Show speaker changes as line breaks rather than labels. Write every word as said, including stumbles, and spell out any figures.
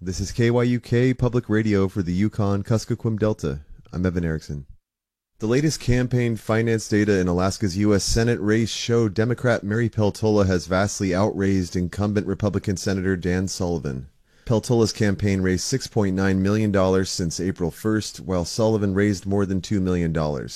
This is K Y U K Public Radio for the Yukon-Kuskokwim Delta. I'm Evan Erickson. The latest campaign finance data in Alaska's U S Senate race show Democrat Mary Peltola has vastly outraised incumbent Republican Senator Dan Sullivan. Peltola's campaign raised six point nine million dollars since April first, while Sullivan raised more than two million dollars.